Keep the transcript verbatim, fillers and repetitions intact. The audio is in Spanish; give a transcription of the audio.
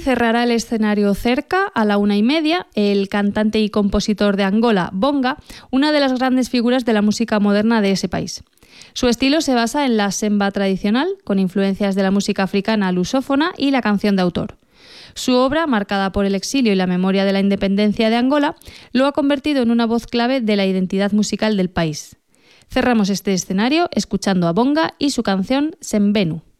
cerrará el escenario cerca a la una y media el cantante y compositor de Angola, Bonga, una de las grandes figuras de la música moderna de ese país. Su estilo se basa en la semba tradicional, con influencias de la música africana lusófona y la canción de autor. Su obra, marcada por el exilio y la memoria de la independencia de Angola, lo ha convertido en una voz clave de la identidad musical del país. Cerramos este escenario escuchando a Bonga y su canción Sembenu.